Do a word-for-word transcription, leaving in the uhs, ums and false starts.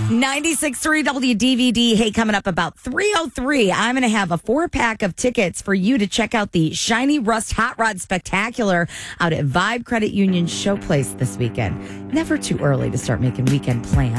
ninety-six point three W D V D. Hey, coming up about three oh three, I'm going to have a four-pack of tickets for you to check out the Shiny Rust Hot Rod Spectacular out at Vibe Credit Union Showplace this weekend. Never too early to start making weekend plans.